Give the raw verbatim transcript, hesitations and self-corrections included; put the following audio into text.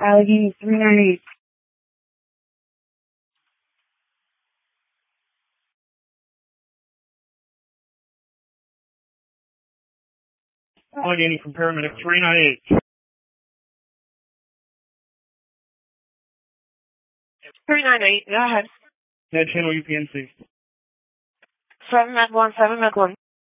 Allegheny three nine eight. Allegheny from paramedic three nine eight. three nine eight, go ahead. Head channel U P N C. seven Med one, seven Med one.